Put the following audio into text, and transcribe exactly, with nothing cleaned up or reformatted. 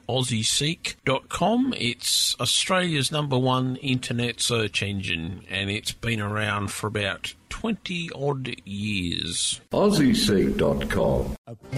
aussie seek dot com. It's Australia's number one internet search engine, and it's been around for about twenty odd years. aussie seek dot com